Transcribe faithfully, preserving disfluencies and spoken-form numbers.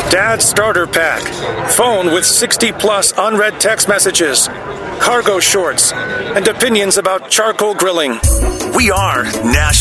Dad's starter pack, phone with sixty plus unread text messages, cargo shorts, and opinions about charcoal grilling. We are National